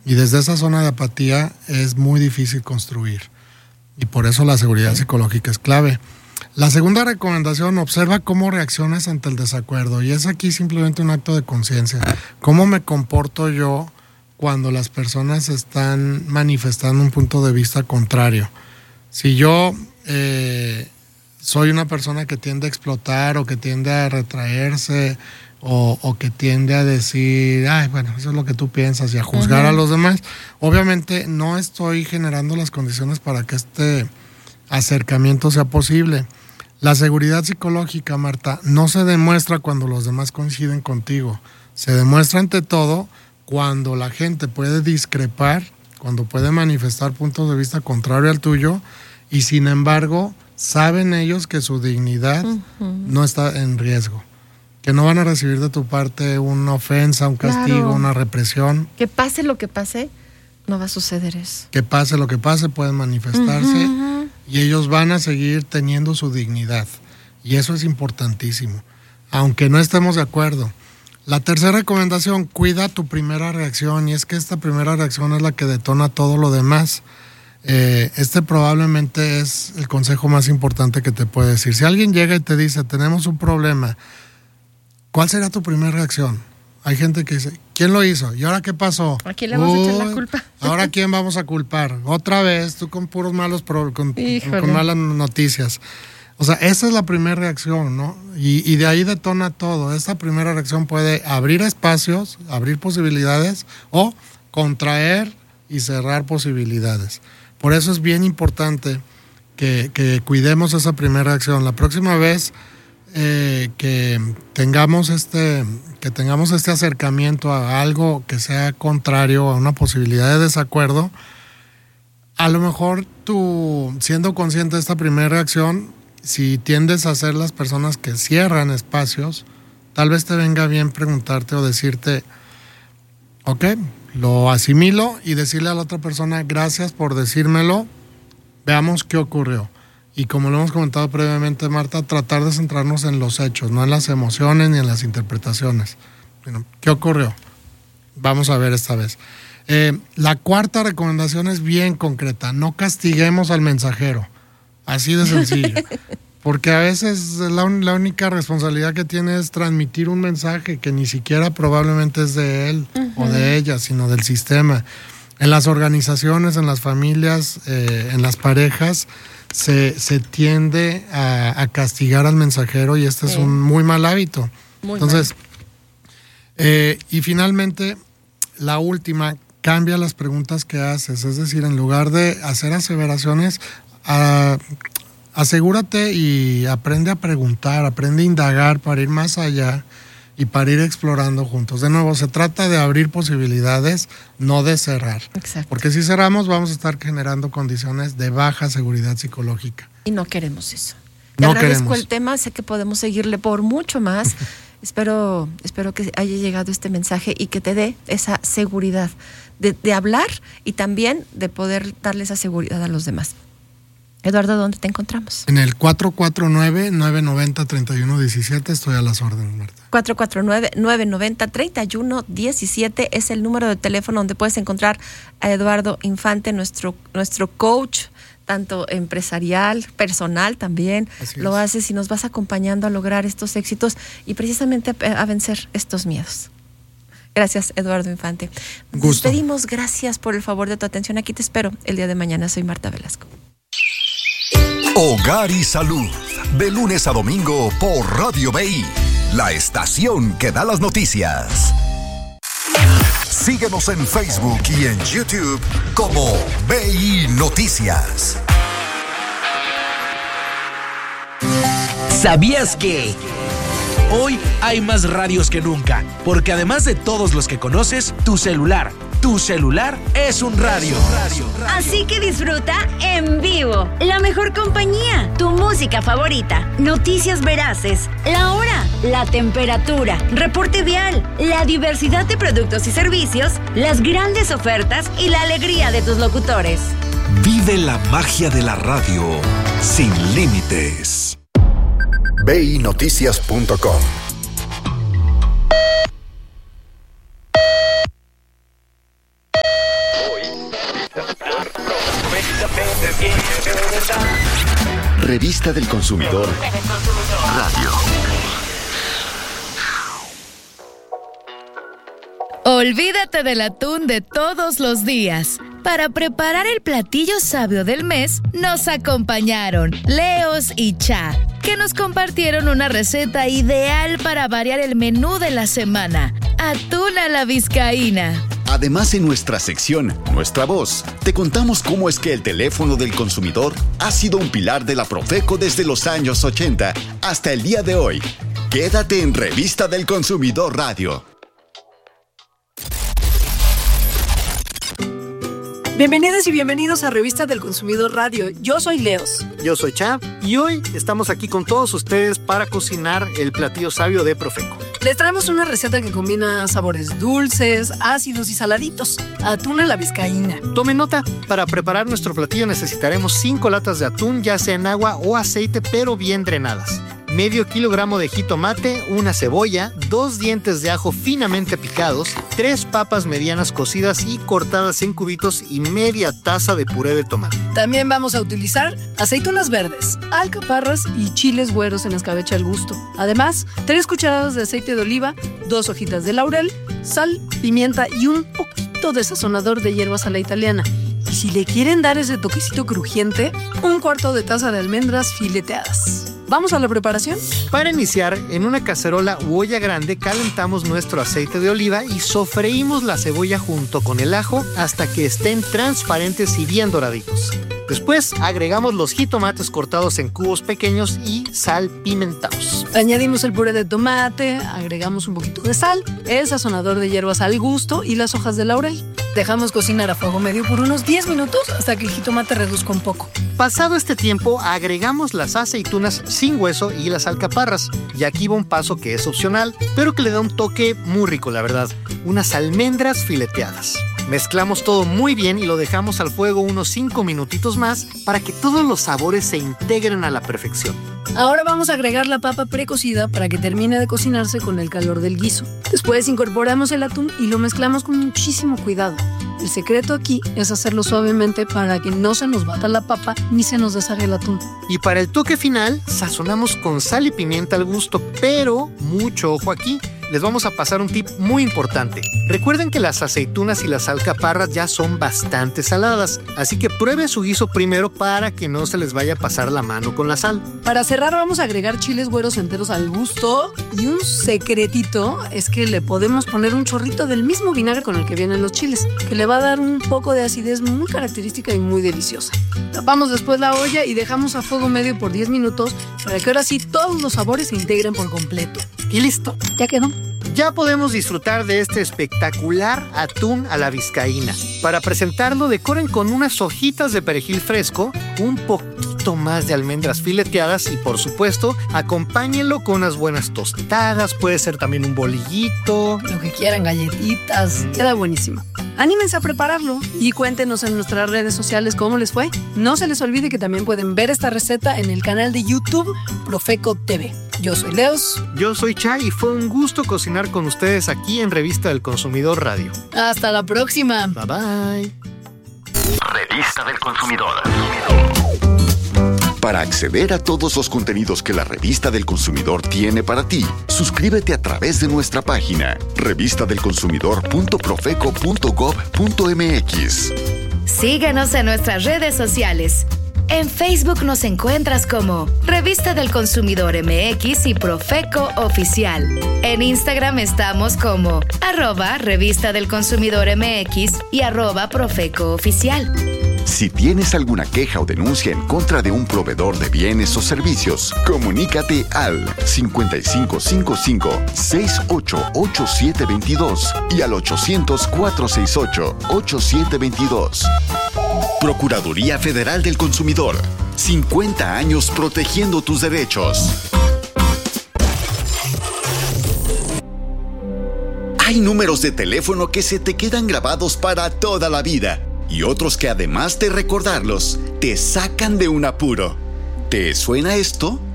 Y desde esa zona de apatía es muy difícil construir. Y por eso la seguridad psicológica es clave. La segunda recomendación, observa cómo reaccionas ante el desacuerdo. Y es aquí simplemente un acto de conciencia. ¿Cómo me comporto yo cuando las personas están manifestando un punto de vista contrario? Si yo soy una persona que tiende a explotar o que tiende a retraerse o que tiende a decir, ay, bueno, eso es lo que tú piensas, y a juzgar a los demás, obviamente no estoy generando las condiciones para que este acercamiento sea posible. La seguridad psicológica, Marta, no se demuestra cuando los demás coinciden contigo. Se demuestra ante todo cuando la gente puede discrepar, cuando puede manifestar puntos de vista contrario al tuyo, y sin embargo saben ellos que su dignidad no está en riesgo, que no van a recibir de tu parte una ofensa, un castigo, una represión. Que pase lo que pase, no va a suceder eso. Que pase lo que pase, pueden manifestarse y ellos van a seguir teniendo su dignidad. Y eso es importantísimo, aunque no estemos de acuerdo. La tercera recomendación, cuida tu primera reacción, y es que esta primera reacción es la que detona todo lo demás. Este probablemente es el consejo más importante que te puedo decir. Si alguien llega y te dice, tenemos un problema, ¿cuál será tu primera reacción? Hay gente que dice, ¿quién lo hizo? ¿Y ahora qué pasó? ¿A quién le vamos a echar la culpa? ¿Ahora quién vamos a culpar? Otra vez, tú con puros malos, con malas noticias. O sea, esa es la primera reacción, ¿no? Y de ahí detona todo. Esta primera reacción puede abrir espacios, abrir posibilidades o contraer y cerrar posibilidades. Por eso es bien importante que cuidemos esa primera reacción. La próxima vez que tengamos este acercamiento a algo que sea contrario a una posibilidad de desacuerdo, a lo mejor tú, siendo consciente de esta primera reacción, si tiendes a ser las personas que cierran espacios, tal vez te venga bien preguntarte o decirte, ok, lo asimilo, y decirle a la otra persona, gracias por decírmelo, veamos qué ocurrió. Y como lo hemos comentado previamente, Marta, tratar de centrarnos en los hechos, no en las emociones ni en las interpretaciones. Bueno, ¿qué ocurrió? Vamos a ver esta vez. La cuarta recomendación es bien concreta, no castiguemos al mensajero. Así de sencillo. Porque a veces la única responsabilidad que tiene es transmitir un mensaje que ni siquiera probablemente es de él o de ella, sino del sistema. En las organizaciones, en las familias, en las parejas, se tiende a castigar al mensajero, y este es un muy mal hábito. Entonces, y finalmente, la última, cambia las preguntas que haces. Es decir, en lugar de hacer aseveraciones, asegúrate y aprende a preguntar, aprende a indagar para ir más allá y para ir explorando juntos. De nuevo, se trata de abrir posibilidades, no de cerrar. Exacto. Porque si cerramos, vamos a estar generando condiciones de baja seguridad psicológica. Y no queremos eso. Te agradezco el tema, sé que podemos seguirle por mucho más. Espero que haya llegado este mensaje y que te dé esa seguridad de hablar y también de poder darle esa seguridad a los demás. Eduardo, ¿dónde te encontramos? En el 449-990-3117, estoy a las órdenes, Marta. 449-990-3117 es el número de teléfono donde puedes encontrar a Eduardo Infante, nuestro coach, tanto empresarial, personal también. Lo haces y nos vas acompañando a lograr estos éxitos y precisamente a vencer estos miedos. Gracias, Eduardo Infante. Nos despedimos, gracias por el favor de tu atención. Aquí te espero el día de mañana. Soy Marta Velasco. Hogar y Salud, de lunes a domingo por Radio BI, la estación que da las noticias. Síguenos en Facebook y en YouTube como BI Noticias. ¿Sabías que hoy hay más radios que nunca? Porque además de todos los que conoces, tu celular es un radio. Así que disfruta en vivo la mejor compañía, tu música favorita, noticias veraces, la hora, la temperatura, reporte vial, la diversidad de productos y servicios, las grandes ofertas y la alegría de tus locutores. Vive la magia de la radio sin límites. BINoticias.com Revista del Consumidor Radio. Olvídate del atún de todos los días. Para preparar el platillo sabio del mes, nos acompañaron Leos y Cha, que nos compartieron una receta ideal para variar el menú de la semana: atún a la vizcaína. Además, en nuestra sección, Nuestra Voz, te contamos cómo es que el teléfono del consumidor ha sido un pilar de la Profeco desde los años 80 hasta el día de hoy. Quédate en Revista del Consumidor Radio. Bienvenidas y bienvenidos a Revista del Consumidor Radio. Yo soy Leos. Yo soy Cha y hoy estamos aquí con todos ustedes para cocinar el platillo sabio de Profeco. Les traemos una receta que combina sabores dulces, ácidos y saladitos. Atún a la vizcaína. Tomen nota, para preparar nuestro platillo necesitaremos 5 latas de atún, ya sea en agua o aceite, pero bien drenadas. Medio kilogramo de jitomate, una cebolla, 2 dientes de ajo finamente picados, 3 papas medianas cocidas y cortadas en cubitos y media taza de puré de tomate. También vamos a utilizar aceitunas verdes, alcaparras y chiles güeros en escabeche al gusto. Además, 3 cucharadas de aceite de oliva, 2 hojitas de laurel, sal, pimienta y un poquito de sazonador de hierbas a la italiana. Y si le quieren dar ese toquecito crujiente, 1/4 de taza de almendras fileteadas. ¿Vamos a la preparación? Para iniciar, en una cacerola u olla grande calentamos nuestro aceite de oliva y sofreímos la cebolla junto con el ajo hasta que estén transparentes y bien doraditos. Después agregamos los jitomates cortados en cubos pequeños y salpimentados. Añadimos el puré de tomate, agregamos un poquito de sal, el sazonador de hierbas al gusto y las hojas de laurel. Dejamos cocinar a fuego medio por unos 10 minutos hasta que el jitomate reduzca un poco. Pasado este tiempo, agregamos las aceitunas sin hueso y las alcaparras. Y aquí va un paso que es opcional, pero que le da un toque muy rico, la verdad. Unas almendras fileteadas. Mezclamos todo muy bien y lo dejamos al fuego unos 5 minutitos más para que todos los sabores se integren a la perfección. Ahora vamos a agregar la papa precocida para que termine de cocinarse con el calor del guiso. Después incorporamos el atún y lo mezclamos con muchísimo cuidado. El secreto aquí es hacerlo suavemente para que no se nos bata la papa ni se nos deshaga el atún. Y para el toque final, sazonamos con sal y pimienta al gusto, pero mucho ojo aquí. Les vamos a pasar un tip muy importante. Recuerden que las aceitunas y las alcaparras ya son bastante saladas, así que prueben su guiso primero para que no se les vaya a pasar la mano con la sal. Para cerrar vamos a agregar chiles güeros enteros al gusto y un secretito es que le podemos poner un chorrito del mismo vinagre con el que vienen los chiles, que le va a dar un poco de acidez muy característica y muy deliciosa. Tapamos después la olla y dejamos a fuego medio por 10 minutos para que ahora sí todos los sabores se integren por completo. Y listo, ya quedó. Ya podemos disfrutar de este espectacular atún a la vizcaína. Para presentarlo, decoren con unas hojitas de perejil fresco, un poquito más de almendras fileteadas y, por supuesto, acompáñenlo con unas buenas tostadas, puede ser también un bolillito. Lo que quieran, galletitas, queda buenísimo. Anímense a prepararlo y cuéntenos en nuestras redes sociales cómo les fue. No se les olvide que también pueden ver esta receta en el canal de YouTube Profeco TV. Yo soy Leos. Yo soy Cha y fue un gusto cocinar con ustedes aquí en Revista del Consumidor Radio. Hasta la próxima. Bye bye. Revista del Consumidor. Para acceder a todos los contenidos que la Revista del Consumidor tiene para ti, suscríbete a través de nuestra página revistadelconsumidor.profeco.gov.mx. Síguenos en nuestras redes sociales. En Facebook nos encuentras como Revista del Consumidor MX y Profeco Oficial. En Instagram estamos como @Revista del Consumidor MX y @Profeco Oficial. Si tienes alguna queja o denuncia en contra de un proveedor de bienes o servicios, comunícate al 5555-688722 y al 800-468-8722. Procuraduría Federal del Consumidor. 50 años protegiendo tus derechos. Hay números de teléfono que se te quedan grabados para toda la vida y otros que además de recordarlos, te sacan de un apuro. ¿Te suena esto?